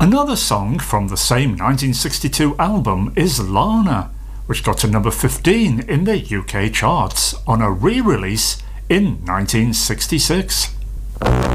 Another song from the same 1962 album is Lana, which got to number 15 in the UK charts on a re-release in 1966.